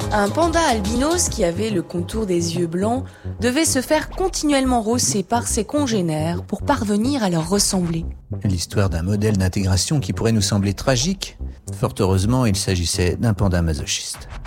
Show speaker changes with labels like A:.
A: Un panda albinos qui avait le contour des yeux blancs devait se faire continuellement rosser par ses congénères pour parvenir à leur ressembler.
B: L'histoire d'un modèle d'intégration qui pourrait nous sembler tragique. Fort heureusement, il s'agissait d'un panda masochiste.